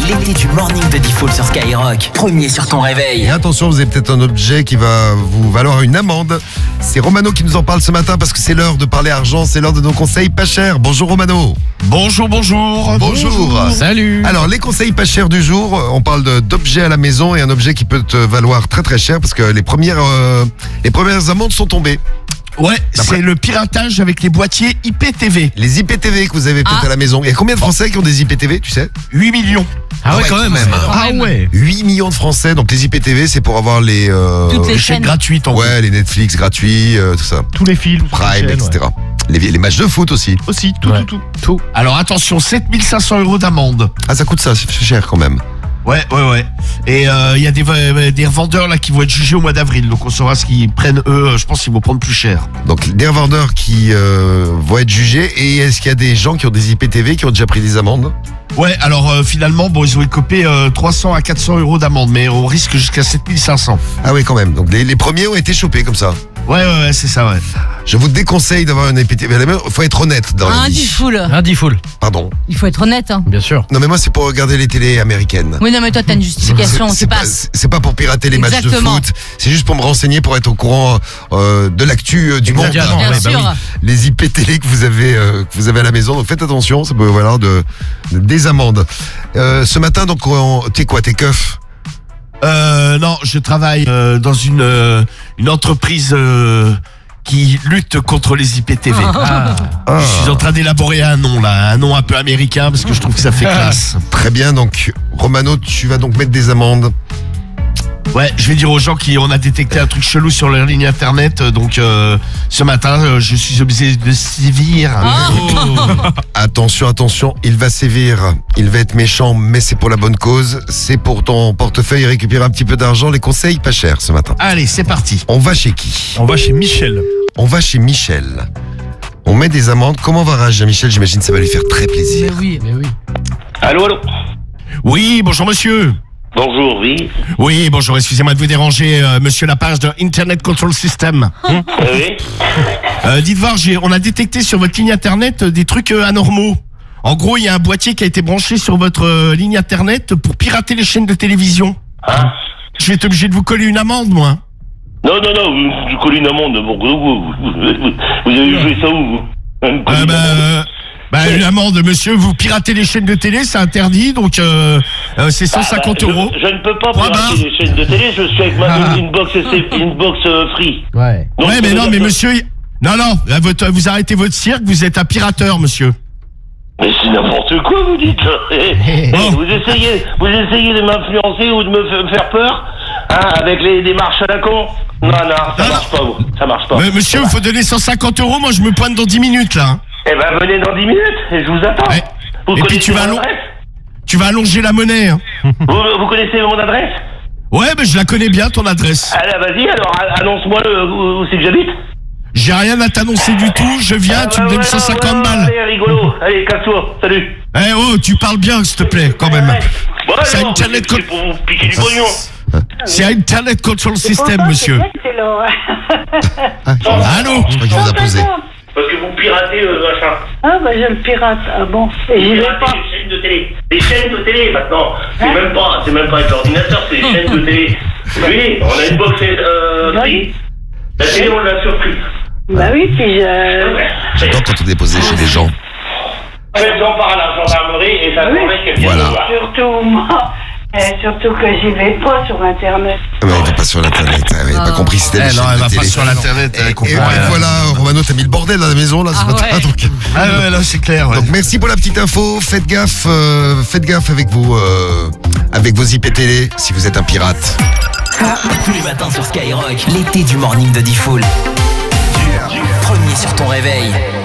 L'été du morning de Diffoul sur Skyrock. Premier sur ton réveil. Et attention, vous avez peut-être un objet qui va vous valoir une amende. C'est Romano qui nous en parle ce matin parce que c'est l'heure de parler argent, c'est l'heure de nos conseils pas chers. Bonjour Romano. Bonjour. Salut. Alors les conseils pas chers du jour, on parle d'objets à la maison et un objet qui peut te valoir très très cher parce que les premières amendes sont tombées. Ouais, c'est le piratage avec les boîtiers IPTV. Les IPTV que vous avez peut-être à la maison. Il y a combien de Français qui ont des IPTV, tu sais ? 8 millions. Ah ouais, quand même. Ah ouais. 8 millions de Français, donc les IPTV c'est pour avoir les chaînes gratuites en ouais, les Netflix gratuits, tout ça. Tous les films, Prime, etc. Ouais. Les matchs de foot aussi. Aussi, tout. Alors attention, 7500 € d'amende. Ah, ça coûte ça, c'est cher quand même. Ouais. Et il y a des revendeurs là qui vont être jugés au mois d'avril. Donc on saura ce qu'ils prennent eux. Je pense qu'ils vont prendre plus cher. Donc des revendeurs qui vont être jugés. Et est-ce qu'il y a des gens qui ont des IPTV qui ont déjà pris des amendes ? Ouais, alors finalement, ils ont écopé 300 à 400 € d'amende, mais on risque jusqu'à 7500. Ah oui, quand même. Donc les premiers ont été chopés comme ça. Ouais, c'est ça, ouais. Je vous déconseille d'avoir un IPTV à la main. Il faut être honnête dans la vie. Un Diffoul. Pardon. Il faut être honnête. Hein. Bien sûr. Non mais moi c'est pour regarder les télés américaines. Oui, non, mais toi, t'as une justification, c'est pas... C'est pas pour pirater les matchs de foot. C'est juste pour me renseigner, pour être au courant de l'actu du monde. Bien sûr. Les IPTV que vous avez à la maison. Donc faites attention, ça peut valoir des amendes. Ce matin, donc, t'es quoi, t'es keuf ? Non, je travaille dans une entreprise qui lutte contre les IPTV. Je suis en train d'élaborer un nom un peu américain parce que je trouve que ça fait classe. Très bien, donc Romano, tu vas donc mettre des amendes. Ouais, je vais dire aux gens qu'on a détecté un truc chelou sur leur ligne internet, donc ce matin, je suis obligé de sévir. Attention, il va sévir, il va être méchant, mais c'est pour la bonne cause, c'est pour ton portefeuille récupérer un petit peu d'argent, les conseils pas chers ce matin. Allez, c'est parti. On va chez qui ? On va chez Michel. On va chez Michel. On met des amendes, comment va réagir Michel ? J'imagine que ça va lui faire très plaisir. Mais oui. Allô. Oui, bonjour monsieur. Bonjour, oui. Oui, bonjour, excusez-moi de vous déranger, monsieur Lapage de Internet Control System. Oui. Dites voir, on a détecté sur votre ligne internet des trucs anormaux. En gros, il y a un boîtier qui a été branché sur votre ligne internet pour pirater les chaînes de télévision. Hein ? Je vais être obligé de vous coller une amende, moi. Non, vous collez une amende. Vous avez joué ça où, vous ? Une amende, monsieur, vous piratez les chaînes de télé, c'est interdit, donc c'est 150 €. Je ne peux pas pirater les chaînes de télé, je suis avec une box free. Ouais. Donc, ouais, mais non, mais monsieur... Non, vous arrêtez votre cirque, vous êtes un pirateur, monsieur. Mais c'est n'importe quoi, vous dites. Vous essayez de m'influencer ou de me faire peur, hein, avec les démarches à la con. Non, ça marche pas. Mais monsieur, il faut donner 150 €, moi je me pointe dans 10 minutes, là. Hein. Eh ben, venez dans 10 minutes, et je vous attends. Ouais. Et puis tu vas allonger la monnaie. Hein. Vous connaissez mon adresse ? Ouais, je la connais bien, ton adresse. Allez, vas-y, alors, annonce-moi où c'est que j'habite. J'ai rien à t'annoncer du tout, je viens, tu me donnes 150 balles. Allez, rigolo, allez, casse-toi, salut. Tu parles bien, s'il te plaît, quand même. C'est Internet pour vous piquer du pognon. C'est Internet Control System, monsieur. Allô ? Je crois qu'il vous a posé. Parce que vous piratez machin. Ah je le pirate, bon. Et j'y vais pas. Les chaînes de télé. Les chaînes de télé maintenant. C'est même pas avec l'ordinateur, c'est les chaînes de télé. Oui, on a une box free. La télé, on l'a surpris. Bah oui, puis J'adore quand on est déposé chez les gens. J'en parle à la gendarmerie et ça pourrait qu'elle vienne nous voir. Surtout que j'y vais pas sur Internet. Mais on va pas sur l'internet, elle n'a pas compris c'était les chaînes elle de va télé. pas sur l'internet, elle comprend Et rien. voilà, Romano, t'as mis le bordel à la maison là ce matin. Ouais. Donc, Là c'est clair. Ouais. donc merci pour la petite info, faites gaffe avec vos IP télé si vous êtes un pirate. Tous les matins sur Skyrock, l'été du morning de Diffoul. Premier sur ton réveil.